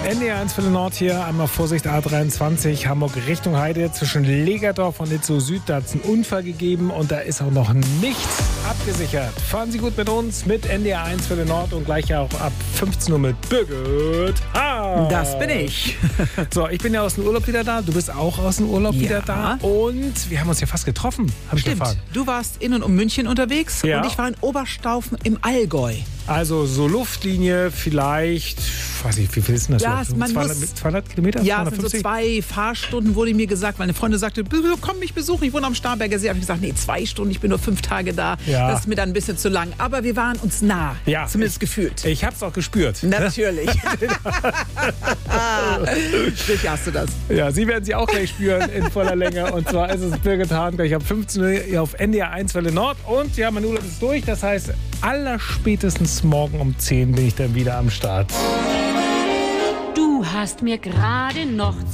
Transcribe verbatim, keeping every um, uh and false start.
N D R eins für den Nord hier, einmal Vorsicht A dreiundzwanzig, Hamburg Richtung Heide, zwischen Legerdorf und Itzehoe Süd, da hat es einen Unfall gegeben und da ist auch noch nichts abgesichert. Fahren Sie gut mit uns, mit N D R eins für den Nord und gleich auch ab fünfzehn Uhr mit Birgit Haas. Das bin ich. So, ich bin ja aus dem Urlaub wieder da, du bist auch aus dem Urlaub Ja. wieder da und wir haben uns ja fast getroffen, habe ich Stimmt, erfahren. du warst in und um München unterwegs Ja. und ich war in Oberstaufen im Allgäu. Also so Luftlinie vielleicht, weiß ich, wie viel ist denn das? Ja, so? man zweihundert, muss- zweihundert Kilometer? Ja, es sind so zweihundertfünfzig? zwei Fahrstunden, wurde mir gesagt. Meine Freundin sagte, komm mich besuchen, ich wohne am Starnberger See. Habe ich gesagt, nee, zwei Stunden, ich bin nur fünf Tage da. Ja. Das ist mir dann ein bisschen zu lang. Aber wir waren uns nah, Ja, zumindest ich- gefühlt. Ich hab's auch gespürt. Natürlich. Sicher hast du das. Ja, Sie werden sie auch gleich spüren in voller Länge. Und zwar ist es Birgit Hahn gleich ab fünfzehn Uhr hier auf N D R eins Welle Nord. Und ja, mein Urlaub ist durch. Das heißt, allerspätestens morgen um zehn bin ich dann wieder am Start. Du hast mir gerade noch